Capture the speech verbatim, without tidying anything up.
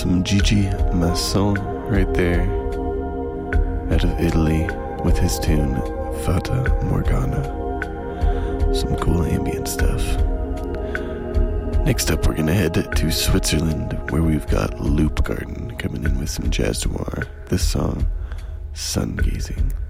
some Gigi Masson right there, out of Italy, with his tune Fata Morgana. Some cool ambient stuff. Next up, we're gonna head to Switzerland, where we've got Loop Garden coming in with some jazz noir. This song, Sun Gazing.